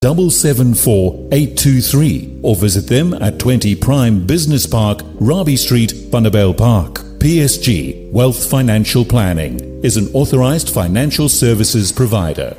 774-823 or visit them at 20 Prime Business Park, Robbie Street, Vanderbijl Park. PSG Wealth Financial Planning is an authorized financial services provider.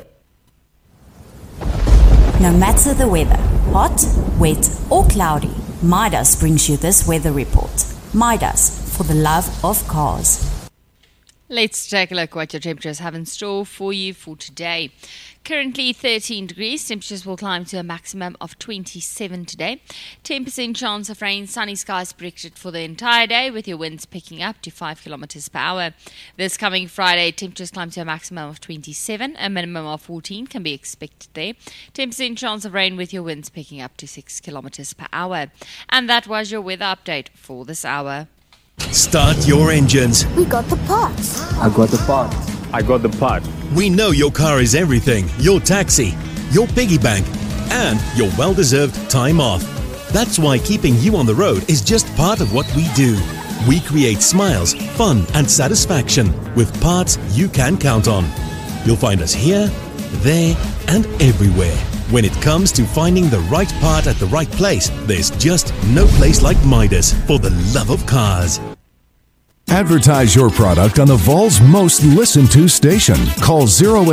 No matter the weather, hot, wet or cloudy, Midas brings you this weather report. Midas, for the love of cars. Let's take a look what your temperatures have in store for you for today. Currently 13 degrees, temperatures will climb to a maximum of 27 today. 10% chance of rain, sunny skies predicted for the entire day with your winds picking up to 5 kilometers per hour. This coming Friday, temperatures climb to a maximum of 27, a minimum of 14 can be expected there. 10% chance of rain with your winds picking up to 6 kilometers per hour. And that was your weather update for this hour. Start your engines. We got the parts. I got the part. I got the part. We know your car is everything. Your taxi, your piggy bank, and your well-deserved time off. That's why keeping you on the road is just part of what we do. We create smiles, fun, and satisfaction with parts you can count on. You'll find us here, there, and everywhere. When it comes to finding the right part at the right place, there's just no place like Midas for the love of cars. Advertise your product on the Vol's most listened to station. Call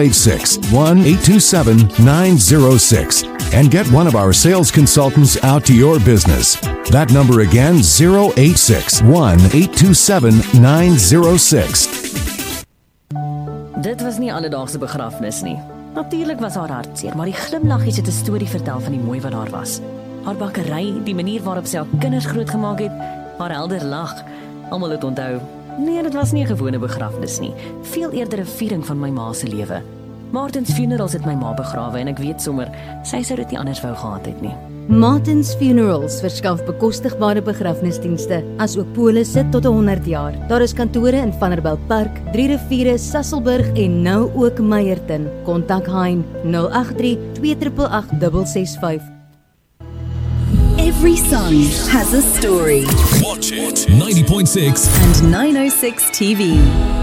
086-1827-906 and get one of our sales consultants out to your business. That number again, 086-1827-906. Dit was nie alledaagse begrafnis nie. Natuurlijk was haar hartseer, maar die glimlaggies het 'n storie vertel van die mooi wat daar was. Haar bakkery, die manier waarop sy haar kinders grootgemaak het, haar helder lag. Almal het onthou. Nee, dit was nie 'n gewone begrafnis nie. Veel eerder 'n viering van my ma se lewe. Martins Funerals het my ma begrawe en ek weet sommer, sy sou dit nie anders wou gehad het nie. Martins Funerals verskaf bekostigbare begrafnisdienste, asook polisse tot 100 jaar. Daar is kantore in Vanderbijl Park, 3 Riviere, Sasolburg en nou ook Meyerton. Kontak Hein 083 288 665. Every song has a story. Watch it. 90.6 and 906 TV.